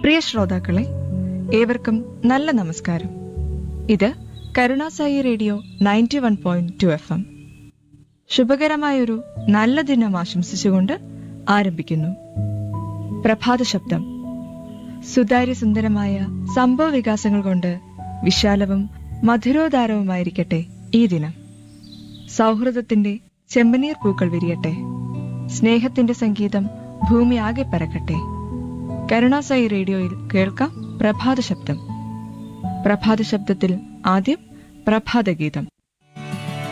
പ്രിയ ശ്രോതാക്കളെ, ഏവർക്കും നല്ല നമസ്കാരം. ഇത് കരുണാസായി റേഡിയോ 91.2 FM. ശുഭകരമായൊരു നല്ല ദിനം ആശംസിച്ചുകൊണ്ട് ആരംഭിക്കുന്നു പ്രഭാത ശബ്ദം. സുതാര്യ സുന്ദരമായ സംഭവ വികാസങ്ങൾ കൊണ്ട് വിശാലവും മധുരോദാരവുമായിരിക്കട്ടെ ഈ ദിനം. സൗഹൃദത്തിന്റെ ചെമ്പനീർ പൂക്കൾ വിരിയട്ടെ. സ്നേഹത്തിന്റെ സംഗീതം ഭൂമി ആകെ പരക്കട്ടെ. കരുണാസായി റേഡിയോയിൽ കേൾക്കാം പ്രഭാത ശബ്ദം. പ്രഭാത ശബ്ദത്തിൽ ആദ്യം പ്രഭാതഗീതം.